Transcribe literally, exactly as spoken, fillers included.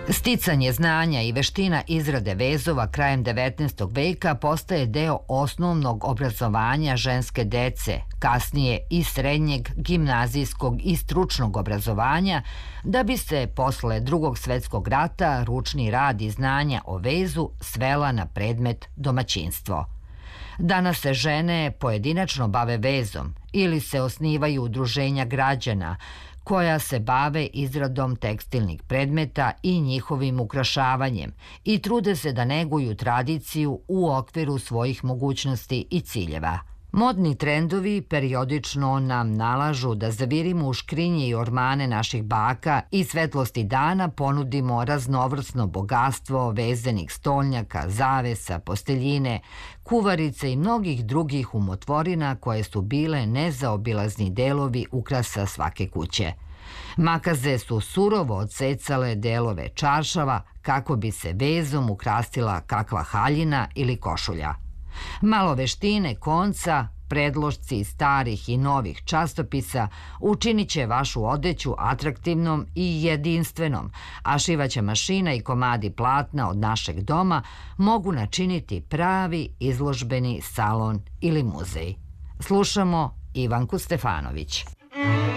Sticanje znanja i veština izrade vezova krajem devetnaestog veka postaje deo osnovnog obrazovanja ženske dece, kasnije i srednjeg, gimnazijskog i stručnog obrazovanja, da bi se posle Drugog svetskog rata ručni rad i znanja o vezu svela na predmet domaćinstvo. Danas se žene pojedinačno bave vezom ili se osnivaju udruženja građana koja se bave izradom tekstilnih predmeta i njihovim ukrašavanjem i trude se da neguju tradiciju u okviru svojih mogućnosti i ciljeva. Modni trendovi periodično nam nalažu da zavirimo u škrinje i ormane naših baka i svetlosti dana ponudimo raznovrsno bogatstvo vezenih stolnjaka, zavesa, posteljine, kuvarice i mnogih drugih umotvorina koje su bile nezaobilazni delovi ukrasa svake kuće. Makaze su surovo odsecale delove čaršava kako bi se vezom ukrasila kakva haljina ili košulja. Malo veštine, konca, predlošci starih i novih častopisa učinit će vašu odeću atraktivnom i jedinstvenom, a šivaća mašina i komadi platna od našeg doma mogu načiniti pravi izložbeni salon ili muzej. Slušamo Ivanku Stefanović.